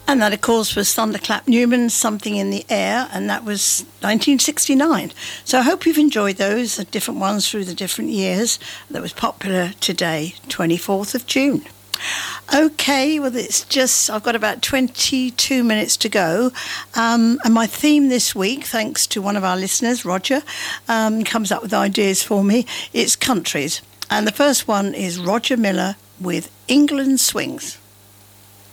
And that, of course, was Thunderclap Newman's Something in the Air, and that was 1969. So I hope you've enjoyed those, the different ones through the different years. That was popular today, 24th of June. Okay, well, I've got about 22 minutes to go. And my theme this week, thanks to one of our listeners, Roger, comes up with ideas for me. It's countries. And the first one is Roger Miller with England Swings.